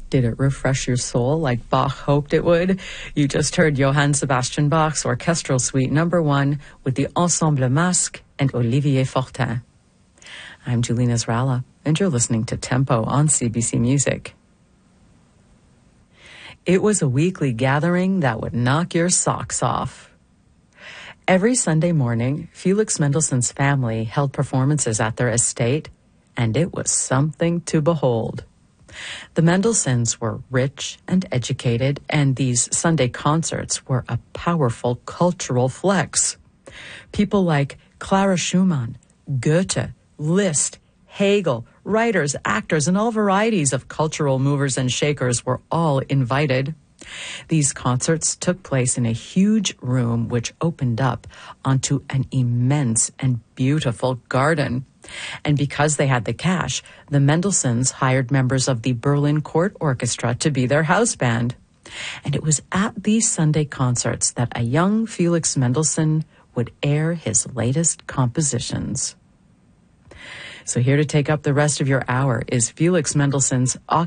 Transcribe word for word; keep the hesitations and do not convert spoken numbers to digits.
Did it refresh your soul like Bach hoped it would? You just heard Johann Sebastian Bach's Orchestral Suite Number One with the Ensemble Masque and Olivier Fortin. I'm Julina Zrala, and you're listening to Tempo on C B C Music. It was a weekly gathering that would knock your socks off. Every Sunday morning, Felix Mendelssohn's family held performances at their estate, and it was something to behold. The Mendelssohns were rich and educated, and these Sunday concerts were a powerful cultural flex. People like Clara Schumann, Goethe, Liszt, Hegel, writers, actors, and all varieties of cultural movers and shakers were all invited. These concerts took place in a huge room which opened up onto an immense and beautiful garden. And because they had the cash, the Mendelssohns hired members of the Berlin Court Orchestra to be their house band. And it was at these Sunday concerts that a young Felix Mendelssohn would air his latest compositions. So here to take up the rest of your hour is Felix Mendelssohn's